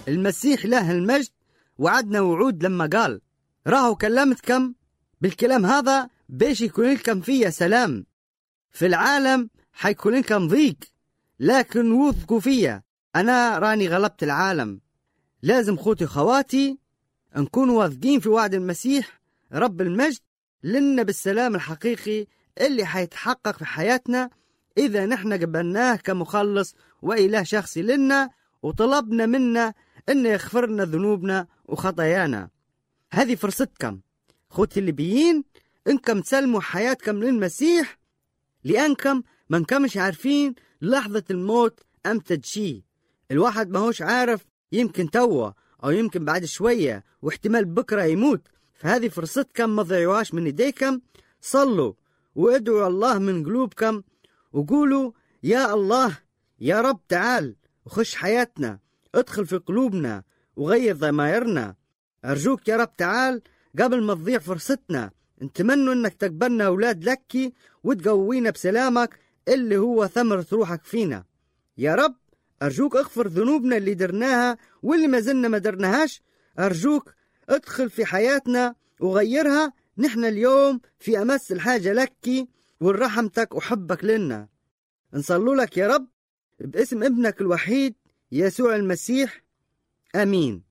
المسيح له المجد وعدنا وعود لما قال راهو كلمتكم بالكلام هذا باش يكون لكم فيه سلام. في العالم حيكون لكم ضيق، لكن وثقوا فيا، أنا راني غلبت العالم. لازم خوتي خواتي نكون واثقين في وعد المسيح رب المجد لنا بالسلام الحقيقي اللي حيتحقق في حياتنا إذا نحن قبلناه كمخلص وإله شخصي لنا وطلبنا منا إنه يغفرنا ذنوبنا وخطايانا. هذه فرصتكم خوتي الليبيين، إنكم تسلموا حياتكم للمسيح، لأنكم ما نكمش عارفين لحظة الموت أمتى تجي. الواحد ما هوش عارف، يمكن توا أو يمكن بعد شوية، واحتمال بكرة يموت. فهذه فرصتكم ما تضيعوهاش من يديكم. صلوا وادعوا الله من قلوبكم وقولوا يا الله يا رب تعال وخش حياتنا، ادخل في قلوبنا وغير ضمائرنا. أرجوك يا رب تعال قبل ما تضيع فرصتنا. نتمنى انك تقبلنا أولاد لك وتقوينا بسلامك اللي هو ثمرة روحك فينا. يا رب أرجوك اغفر ذنوبنا اللي درناها واللي ما زلنا ما درناهاش. أرجوك ادخل في حياتنا وغيرها. نحن اليوم في أمس الحاجة لك ورحمتك وحبك لنا. نصلوا لك يا رب باسم ابنك الوحيد يسوع المسيح، آمين.